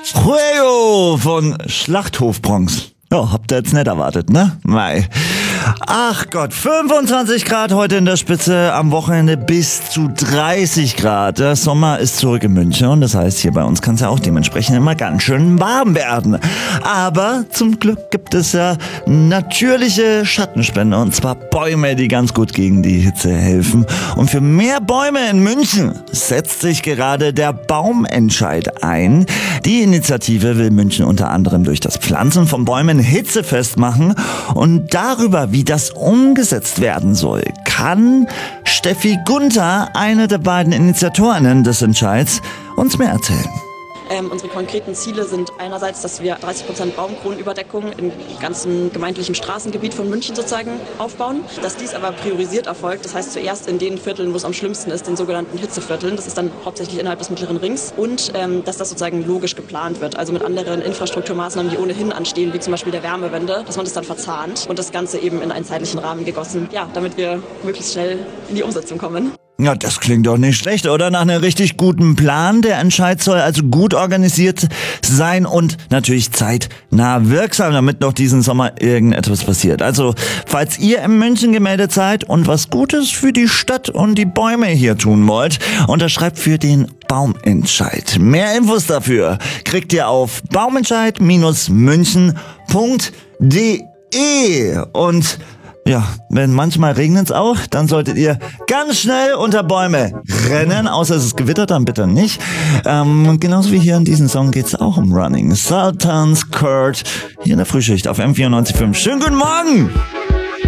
Fuego von Schlachthof Bronx. Ja, habt ihr jetzt nicht erwartet, ne? Mei. Ach Gott, 25 Grad heute in der Spitze, am Wochenende bis zu 30 Grad. Der Sommer ist zurück in München und das heißt, hier bei uns kann es ja auch dementsprechend immer ganz schön warm werden. Aber zum Glück gibt es ja natürliche Schattenspender und zwar Bäume, die ganz gut gegen die Hitze helfen. Und für mehr Bäume in München setzt sich gerade der Baumentscheid ein. Die Initiative will München unter anderem durch das Pflanzen von Bäumen hitzefest machen und darüber, wie das umgesetzt werden soll, kann Steffi Gunther, eine der beiden Initiatorinnen des Entscheids, uns mehr erzählen. Unsere konkreten Ziele sind einerseits, dass wir 30% Baumkronenüberdeckung im ganzen gemeindlichen Straßengebiet von München sozusagen aufbauen. Dass dies aber priorisiert erfolgt, das heißt zuerst in den Vierteln, wo es am schlimmsten ist, den sogenannten Hitzevierteln. Das ist dann hauptsächlich innerhalb des Mittleren Rings. Und dass das sozusagen logisch geplant wird, also mit anderen Infrastrukturmaßnahmen, die ohnehin anstehen, wie zum Beispiel der Wärmewende, dass man das dann verzahnt und das Ganze eben in einen zeitlichen Rahmen gegossen, ja, damit wir möglichst schnell in die Umsetzung kommen. Ja, das klingt doch nicht schlecht, oder? Nach einem richtig guten Plan. Der Entscheid soll also gut organisiert sein und natürlich zeitnah wirksam, damit noch diesen Sommer irgendetwas passiert. Also, falls ihr in München gemeldet seid und was Gutes für die Stadt und die Bäume hier tun wollt, unterschreibt für den Baumentscheid. Mehr Infos dafür kriegt ihr auf baumentscheid-münchen.de. Und ja, wenn manchmal regnet es auch, dann solltet ihr ganz schnell unter Bäume rennen, außer es ist gewittert, dann bitte nicht. Genauso wie hier in diesem Song geht es auch um Running. Sultan's Court, hier in der Frühschicht auf M94.5. Schönen guten Morgen!